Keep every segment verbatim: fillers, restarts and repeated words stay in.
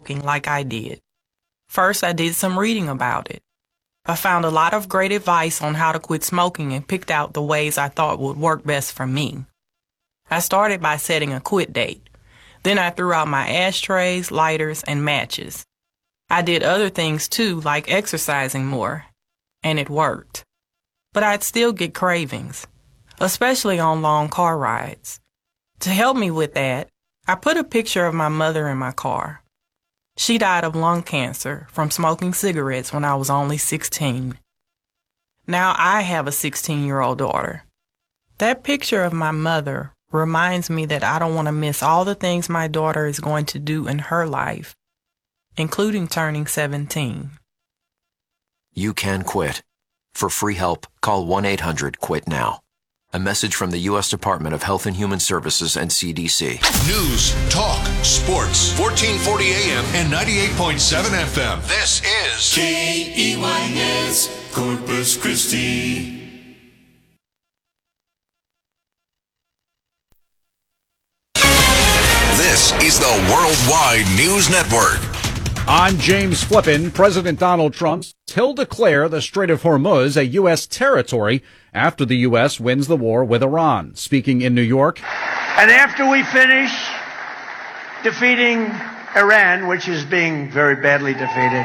smoking like I did. First, I did some reading about it. I found a lot of great advice on how to quit smoking and picked out the ways I thought would work best for me. I started by setting a quit date. Then I threw out my ashtrays, lighters, and matches. I did other things too, like exercising more, and it worked. But I'd still get cravings, especially on long car rides. To help me with that, I put a picture of my mother in my car. She died of lung cancer from smoking cigarettes when I was only sixteen. Now I have a sixteen-year-old daughter. That picture of my mother reminds me that I don't want to miss all the things my daughter is going to do in her life, including turning seventeen. You can quit. For free help, call one eight hundred quit now. A message from the U S Department of Health and Human Services and C D C. News, talk, sports, fourteen forty A M and ninety-eight point seven F M. This is K E Y S Corpus Christi. This is the Worldwide News Network. I'm James Flippin. President Donald Trump will declare the Strait of Hormuz a U S territory after the U S wins the war with Iran. Speaking in New York. And after we finish defeating Iran, which is being very badly defeated,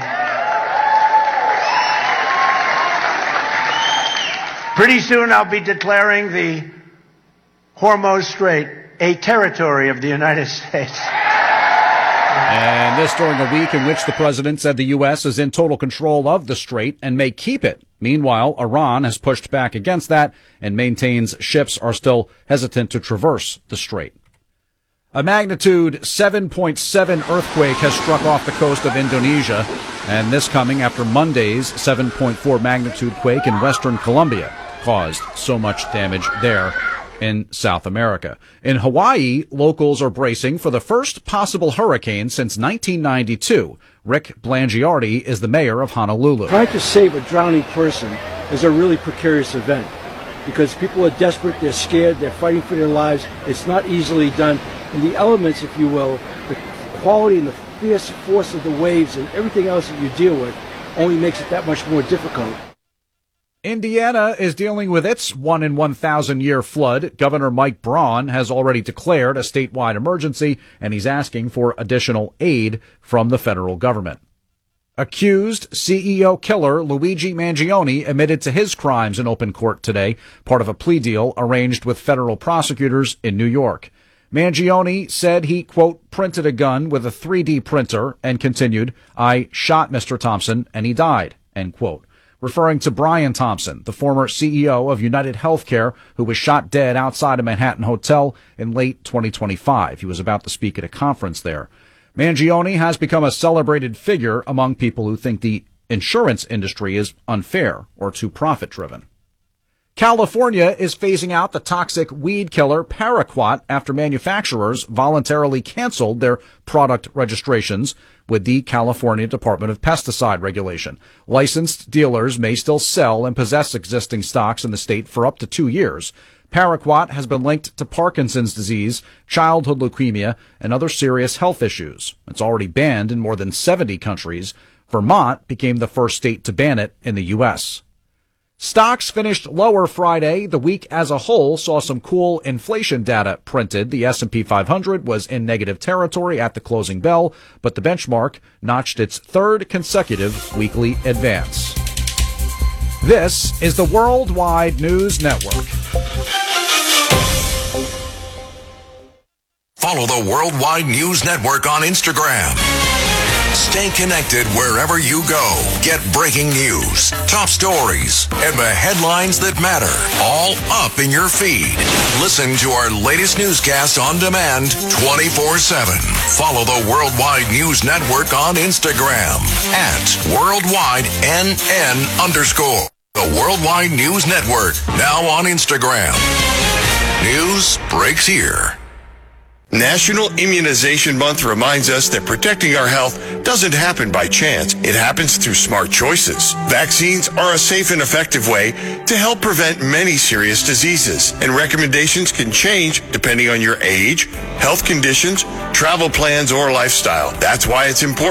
pretty soon I'll be declaring the Hormuz Strait a territory of the United States. And this during a week in which the president said the U S is in total control of the strait and may keep it. Meanwhile, Iran has pushed back against that and maintains ships are still hesitant to traverse the strait. A magnitude seven point seven earthquake has struck off the coast of Indonesia, and this coming after Monday's seven point four magnitude quake in western Colombia caused so much damage there in South America. In Hawaii, locals are bracing for the first possible hurricane since nineteen ninety-two. Rick Blangiardi is the mayor of Honolulu. Trying to save a drowning person is a really precarious event because people are desperate, they're scared, they're fighting for their lives. It's not easily done. And the elements, if you will, the quality and the fierce force of the waves and everything else that you deal with only makes it that much more difficult. Indiana is dealing with its one in one thousand year flood. Governor Mike Braun has already declared a statewide emergency, and he's asking for additional aid from the federal government. Accused C E O killer Luigi Mangione admitted to his crimes in open court today, part of a plea deal arranged with federal prosecutors in New York. Mangione said he, quote, printed a gun with a three D printer and continued, I shot Mister Thompson and he died, end quote. Referring to Brian Thompson, the former C E O of United Healthcare, who was shot dead outside a Manhattan hotel in late twenty twenty-five. He was about to speak at a conference there. Mangione has become a celebrated figure among people who think the insurance industry is unfair or too profit-driven. California is phasing out the toxic weed killer Paraquat after manufacturers voluntarily canceled their product registrations with the California Department of Pesticide Regulation. Licensed dealers may still sell and possess existing stocks in the state for up to two years. Paraquat has been linked to Parkinson's disease, childhood leukemia, and other serious health issues. It's already banned in more than seventy countries. Vermont became the first state to ban it in the U S Stocks finished lower Friday. The week as a whole saw some cool inflation data printed. The S and P five hundred was in negative territory at the closing bell, but the benchmark notched its third consecutive weekly advance. This is the Worldwide News Network. Follow the Worldwide News Network on Instagram. Stay connected wherever you go. Get breaking news, top stories, and the headlines that matter, all up in your feed. Listen to our latest newscast on demand twenty-four seven. Follow the Worldwide News Network on Instagram at Worldwide N N underscore. The Worldwide News Network, now on Instagram. News breaks here. National Immunization Month reminds us that protecting our health doesn't happen by chance. It happens through smart choices. Vaccines are a safe and effective way to help prevent many serious diseases, and recommendations can change depending on your age, health conditions, travel plans, or lifestyle. That's why it's important